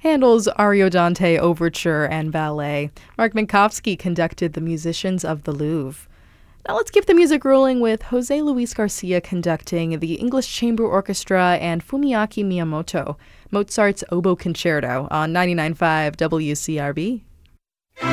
Handel's Ariodante Overture and Ballet. Mark Minkowski conducted the musicians of the Louvre. Now let's keep the music rolling with Jose Luis Garcia conducting the English Chamber Orchestra and Fumiaki Miyamoto, Mozart's Oboe Concerto on 99.5 WCRB.